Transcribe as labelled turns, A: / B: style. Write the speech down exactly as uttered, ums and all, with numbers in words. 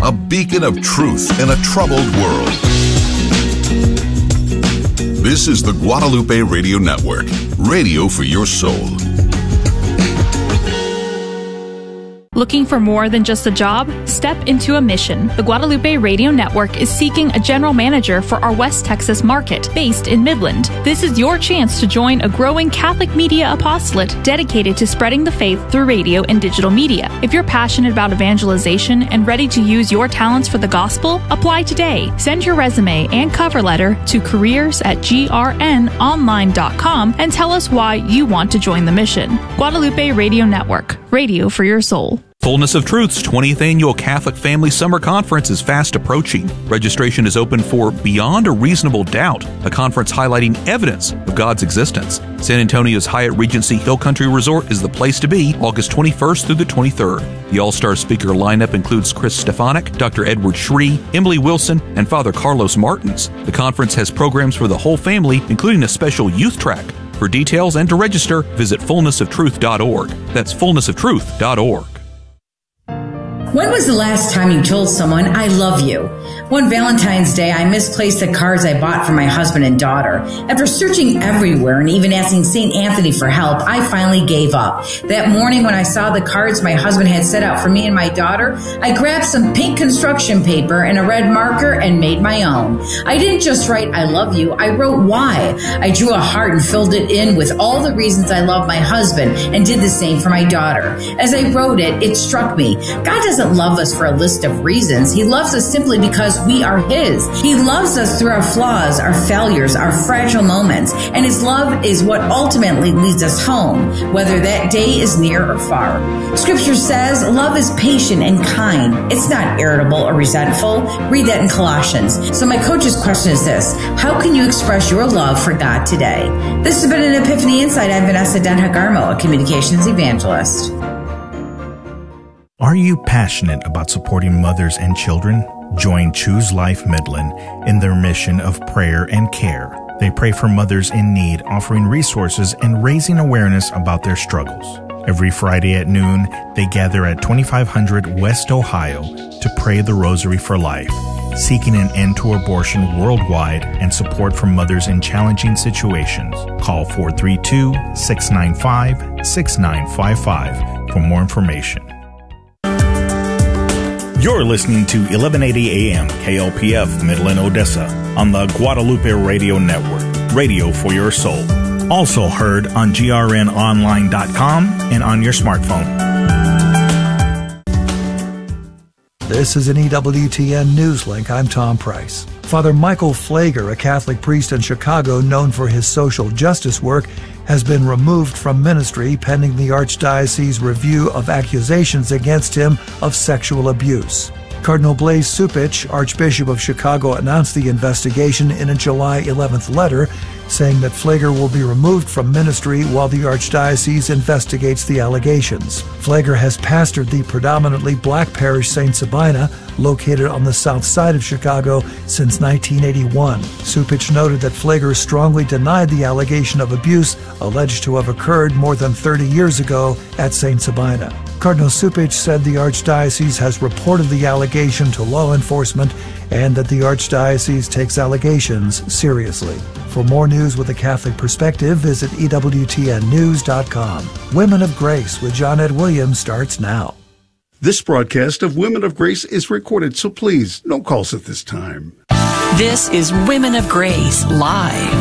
A: a beacon of truth in a troubled world. This is the Guadalupe Radio Network, radio for your soul.
B: Looking for more than just a job? Step into a mission. The Guadalupe Radio Network is seeking a general manager for our West Texas market, based in Midland. This is your chance to join a growing Catholic media apostolate dedicated to spreading the faith through radio and digital media. If you're passionate about evangelization and ready to use your talents for the gospel, apply today. Send your resume and cover letter to careers at g r n online dot com and tell us why you want to join the mission. Guadalupe Radio Network, radio for your soul.
C: Fullness of Truth's twentieth Annual Catholic Family Summer Conference is fast approaching. Registration is open for Beyond a Reasonable Doubt, a conference highlighting evidence of God's existence. San Antonio's Hyatt Regency Hill Country Resort is the place to be August twenty-first through the twenty-third. The all-star speaker lineup includes Chris Stefanik, Doctor Edward Shree, Emily Wilson, and Father Carlos Martins. The conference has programs for the whole family, including a special youth track. For details and to register, visit fullness of truth dot org. That's fullness of truth dot org.
D: When was the last time you told someone, I love you? One Valentine's Day, I misplaced the cards I bought for my husband and daughter. After searching everywhere and even asking Saint Anthony for help, I finally gave up. That morning when I saw the cards my husband had set out for me and my daughter, I grabbed some pink construction paper and a red marker and made my own. I didn't just write, I love you, I wrote why. I drew a heart and filled it in with all the reasons I love my husband and did the same for my daughter. As I wrote it, it struck me. God doesn't love us for a list of reasons. He loves us simply because we are His. He loves us through our flaws, our failures, our fragile moments, and His love is what ultimately leads us home, whether that day is near or far. Scripture says love is patient and kind. It's not irritable or resentful. Read that in Colossians. So my coach's question is this: how can you express your love for God today? This has been an Epiphany Insight. I'm Vanessa Denhagarmo, a communications evangelist.
E: Are you passionate about supporting mothers and children? Join Choose Life Midland in their mission of prayer and care. They pray for mothers in need, offering resources and raising awareness about their struggles. Every Friday at noon, they gather at twenty-five hundred West Ohio to pray the Rosary for Life, seeking an end to abortion worldwide and support for mothers in challenging situations. Call four three two, six nine five, six nine five five for more information. You're listening to eleven eighty A M K L P F Midland, Odessa on the Guadalupe Radio Network, radio for your soul. Also heard on G R N online dot com and on your smartphone.
F: This is an E W T N Newslink. I'm Tom Price. Father Michael Pfleger, a Catholic priest in Chicago known for his social justice work, has been removed from ministry pending the Archdiocese review of accusations against him of sexual abuse. Cardinal Blaise Cupich, Archbishop of Chicago, announced the investigation in a July eleventh letter, saying that Pfleger will be removed from ministry while the Archdiocese investigates the allegations. Pfleger has pastored the predominantly black parish Saint Sabina, located on the south side of Chicago, since nineteen eighty-one. Cupich noted that Pfleger strongly denied the allegation of abuse alleged to have occurred more than thirty years ago at Saint Sabina. Cardinal Cupich said the Archdiocese has reported the allegation to law enforcement and that the Archdiocese takes allegations seriously. For more news with a Catholic perspective, visit E W T N news dot com. Women of Grace with John Ed Williams starts now.
G: This broadcast of Women of Grace is recorded, so please, no calls at this time.
H: This is Women of Grace Live.